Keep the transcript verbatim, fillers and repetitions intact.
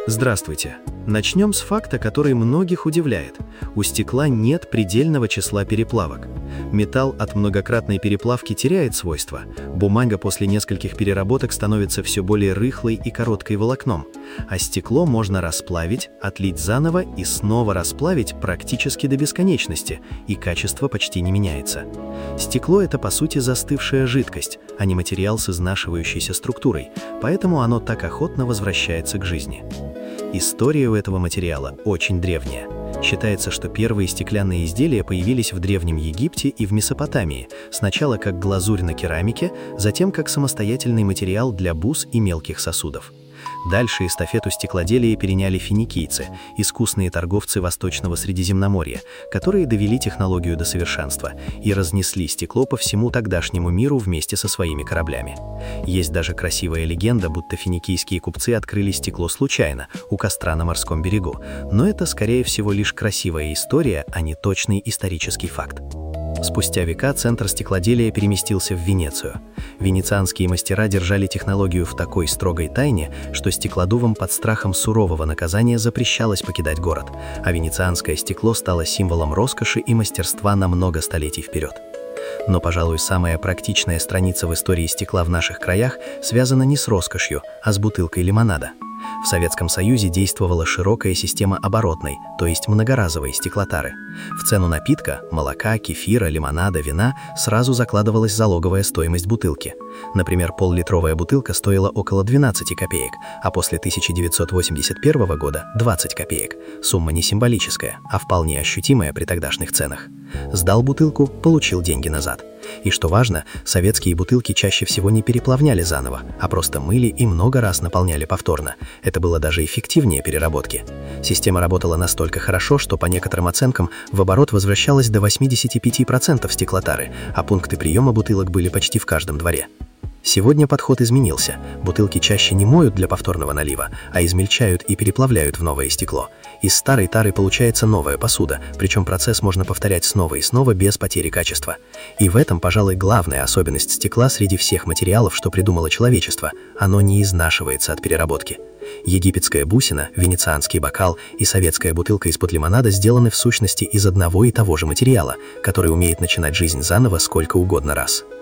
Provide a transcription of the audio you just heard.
Здравствуйте. Начнем с факта, который многих удивляет. У стекла нет предельного числа переплавок. Металл от многократной переплавки теряет свойства. Бумага после нескольких переработок становится все более рыхлой и короткой волокном. А стекло можно расплавить, отлить заново и снова расплавить практически до бесконечности, и качество почти не меняется. Стекло – это по сути застывшая жидкость, а не материал с изнашивающейся структурой, поэтому оно так охотно возвращается к жизни. История у этого материала очень древняя. Считается, что первые стеклянные изделия появились в Древнем Египте и в Месопотамии, сначала как глазурь на керамике, затем как самостоятельный материал для бус и мелких сосудов. Дальше эстафету стеклоделия переняли финикийцы, искусные торговцы Восточного Средиземноморья, которые довели технологию до совершенства и разнесли стекло по всему тогдашнему миру вместе со своими кораблями. Есть даже красивая легенда, будто финикийские купцы открыли стекло случайно, у костра на морском берегу, но это, скорее всего, лишь красивая история, а не точный исторический факт. Спустя века центр стеклоделия переместился в Венецию. Венецианские мастера держали технологию в такой строгой тайне, что стеклодувам под страхом сурового наказания запрещалось покидать город, а венецианское стекло стало символом роскоши и мастерства на много столетий вперед. Но, пожалуй, самая практичная страница в истории стекла в наших краях связана не с роскошью, а с бутылкой лимонада. В Советском Союзе действовала широкая система оборотной, то есть многоразовой стеклотары. В цену напитка – молока, кефира, лимонада, вина – сразу закладывалась залоговая стоимость бутылки. Например, пол-литровая бутылка стоила около двенадцати копеек, а после тысяча девятьсот восемьдесят первого года – двадцать копеек. Сумма не символическая, а вполне ощутимая при тогдашних ценах. Сдал бутылку – получил деньги назад. И что важно, советские бутылки чаще всего не переплавняли заново, а просто мыли и много раз наполняли повторно. Это было даже эффективнее переработки. Система работала настолько хорошо, что по некоторым оценкам в оборот возвращалось до восьмидесяти пяти процентов стеклотары, а пункты приема бутылок были почти в каждом дворе. Сегодня подход изменился. Бутылки чаще не моют для повторного налива, а измельчают и переплавляют в новое стекло. Из старой тары получается новая посуда, причем процесс можно повторять снова и снова без потери качества. И в этом, пожалуй, главная особенность стекла среди всех материалов, что придумало человечество. Оно не изнашивается от переработки. Египетская бусина, венецианский бокал и советская бутылка из-под лимонада сделаны в сущности из одного и того же материала, который умеет начинать жизнь заново сколько угодно раз.